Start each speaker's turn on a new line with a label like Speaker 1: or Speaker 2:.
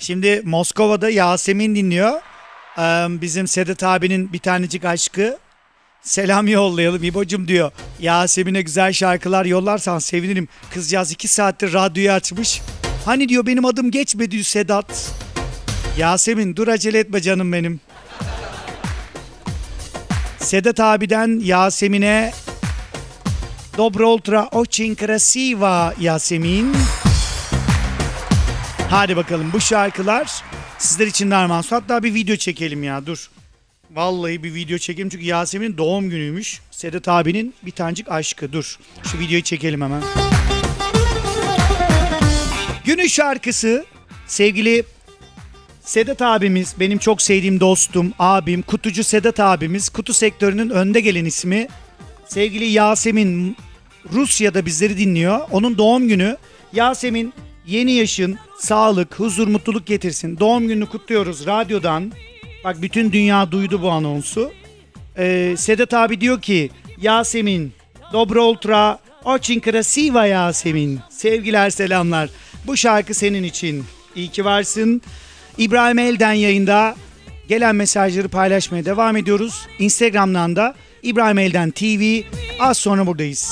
Speaker 1: Şimdi Moskova'da Yasemin dinliyor. Bizim Sedat abinin bir tanecik aşkı. Selam yollayalım İbo'cum diyor. Yasemin'e güzel şarkılar yollarsan sevinirim. Kızcağız 2 saattir radyoyu açmış. Hani diyor benim adım geçmedi diyor Sedat. Yasemin dur acele etme canım benim. Sedat abiden Yasemin'e Dobro ultra очень красиво Yasemin. Hadi bakalım bu şarkılar sizler için de armağan. Hatta bir video çekelim ya dur. Vallahi bir video çekelim çünkü Yasemin'in doğum günüymüş. Sedat abinin bir tanecik aşkı. Dur şu videoyu çekelim hemen. Günün şarkısı sevgili Sedat abimiz, benim çok sevdiğim dostum, abim, kutucu Sedat abimiz. Kutu sektörünün önde gelen ismi. Sevgili Yasemin Rusya'da bizleri dinliyor. Onun doğum günü. Yasemin yeni yaşın sağlık, huzur, mutluluk getirsin. Doğum gününü kutluyoruz radyodan. Bak bütün dünya duydu bu anonsu. Sedat abi diyor ki Yasemin, Dobro ultra очень красиво Yasemin. Sevgiler selamlar. Bu şarkı senin için. İyi ki varsın. İbrahim Elden yayında gelen mesajları paylaşmaya devam ediyoruz. Instagram'dan da İbrahim Elden TV. Az sonra buradayız.